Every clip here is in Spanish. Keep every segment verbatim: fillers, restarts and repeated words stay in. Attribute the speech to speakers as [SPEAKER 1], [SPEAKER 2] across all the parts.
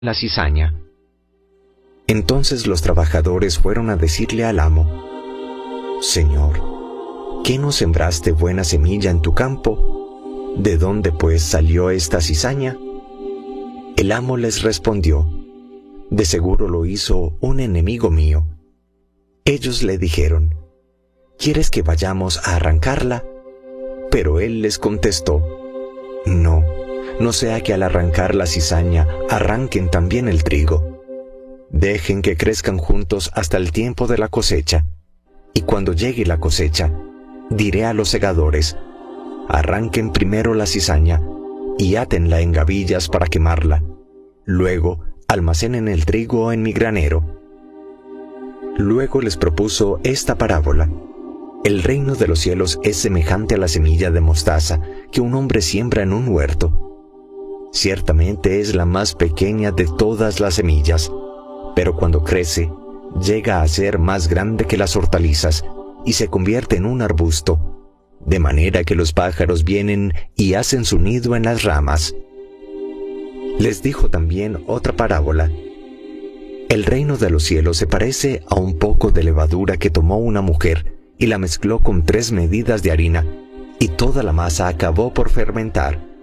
[SPEAKER 1] la cizaña. Entonces los trabajadores fueron a decirle al amo: Señor, ¿qué no sembraste buena semilla en tu campo? ¿De dónde pues salió esta cizaña? El amo les respondió: De seguro lo hizo un enemigo mío. Ellos le dijeron: ¿Quieres que vayamos a arrancarla? Pero él les contestó: No, no sea que al arrancar la cizaña arranquen también el trigo. Dejen que crezcan juntos hasta el tiempo de la cosecha, y cuando llegue la cosecha, diré a los segadores: Arranquen primero la cizaña y átenla en gavillas para quemarla. Luego almacenen el trigo en mi granero. Luego les propuso esta parábola: El reino de los cielos es semejante a la semilla de mostaza que un hombre siembra en un huerto. Ciertamente es la más pequeña de todas las semillas, pero cuando crece, llega a ser más grande que las hortalizas y se convierte en un arbusto, de manera que los pájaros vienen y hacen su nido en las ramas. Les dijo también otra parábola: El reino de los cielos se parece a un poco de levadura que tomó una mujer y la mezcló con tres medidas de harina, y toda la masa acabó por fermentar.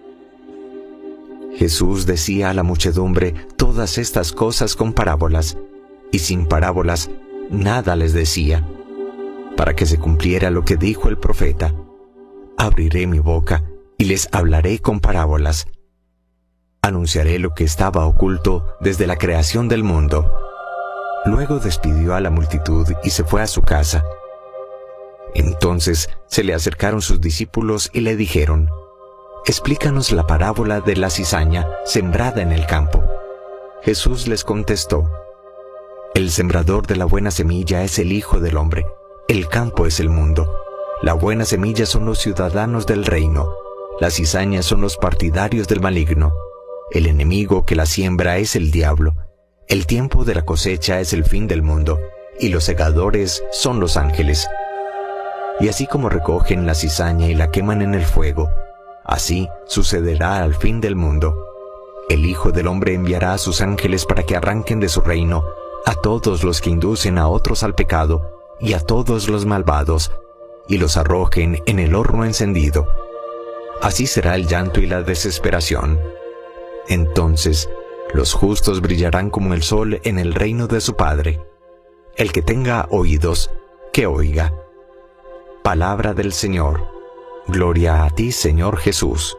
[SPEAKER 1] Jesús decía a la muchedumbre todas estas cosas con parábolas, y sin parábolas nada les decía, para que se cumpliera lo que dijo el profeta: Abriré mi boca y les hablaré con parábolas. Anunciaré lo que estaba oculto desde la creación del mundo. Luego despidió a la multitud y se fue a su casa. Entonces se le acercaron sus discípulos y le dijeron: Explícanos la parábola de la cizaña sembrada en el campo. Jesús les contestó: El sembrador de la buena semilla es el Hijo del Hombre. El campo es el mundo. La buena semilla son los ciudadanos del reino. Las cizañas son los partidarios del maligno. El enemigo que la siembra es el diablo. El tiempo de la cosecha es el fin del mundo, y los segadores son los ángeles. Y así como recogen la cizaña y la queman en el fuego, así sucederá al fin del mundo. El Hijo del Hombre enviará a sus ángeles para que arranquen de su reino a todos los que inducen a otros al pecado y a todos los malvados, y los arrojen en el horno encendido. Así será el llanto y la desesperación. Entonces los justos brillarán como el sol en el reino de su Padre. El que tenga oídos, que oiga. Palabra del Señor. Gloria a ti, Señor Jesús.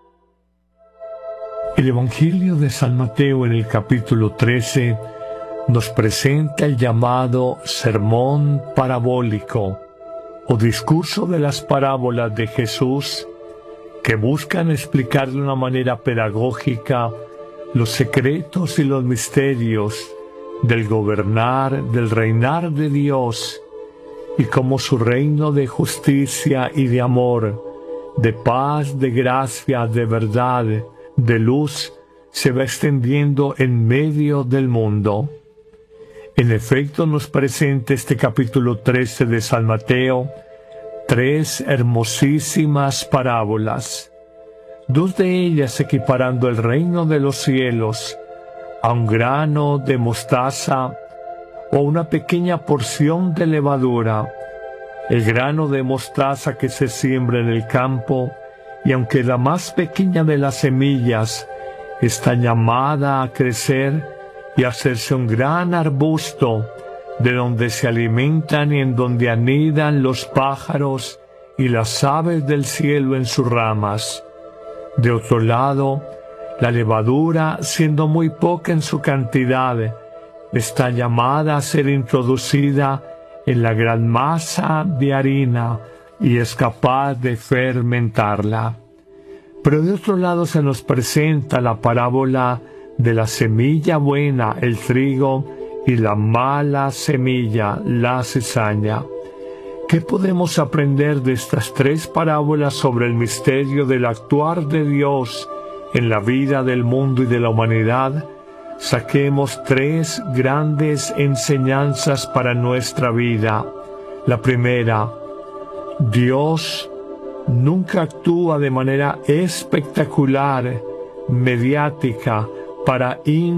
[SPEAKER 2] El Evangelio de San Mateo en el capítulo trece nos presenta el llamado sermón parabólico o discurso de las parábolas de Jesús, que buscan explicar de una manera pedagógica los secretos y los misterios del gobernar, del reinar de Dios, y cómo su reino de justicia y de amor, de paz, de gracia, de verdad, de luz, se va extendiendo en medio del mundo. En efecto, nos presenta este capítulo trece de San Mateo tres hermosísimas parábolas, dos de ellas equiparando el reino de los cielos a un grano de mostaza o una pequeña porción de levadura. El grano de mostaza que se siembra en el campo, y aunque la más pequeña de las semillas, está llamada a crecer y hacerse un gran arbusto, de donde se alimentan y en donde anidan los pájaros y las aves del cielo en sus ramas. De otro lado, la levadura, siendo muy poca en su cantidad, está llamada a ser introducida en la gran masa de harina y es capaz de fermentarla. Pero de otro lado se nos presenta la parábola de la semilla buena, el trigo, y la mala semilla, la cizaña. ¿Qué podemos aprender de estas tres parábolas sobre el misterio del actuar de Dios en la vida del mundo y de la humanidad? Saquemos tres grandes enseñanzas para nuestra vida. La primera: Dios nunca actúa de manera espectacular, mediática, para